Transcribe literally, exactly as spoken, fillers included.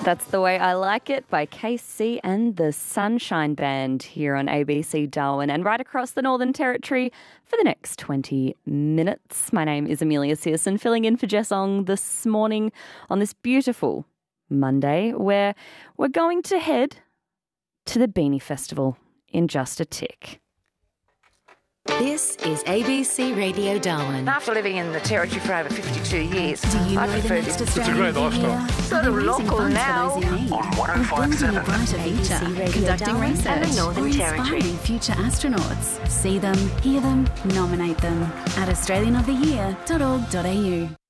That's The Way I Like It by K C and the Sunshine Band here on A B C Darwin and right across the Northern Territory for the next twenty minutes. My name is Amelia Searson, filling in for Jess Ong this morning on this beautiful Monday where we're going to head to the Beanie Festival in just a tick. This is A B C Radio Darwin. After living in the Territory for over fifty-two years, Do you I know the prefer next to... Australian It's a great lifestyle. Sort of local now. On one oh five seven. A brighter future, conducting Darwin research, and the Northern or Territory. inspiring future astronauts. See them, hear them, nominate them at australian of the year dot org dot a u.